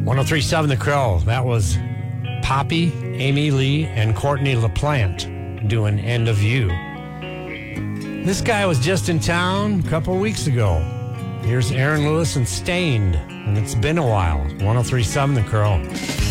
1037 The Crow. That was Poppy, Amy Lee, and Courtney LaPlante doing End of You. This guy was just in town a couple weeks ago. Here's Aaron Lewis and Stained, and it's been a while. 1037 The Crow.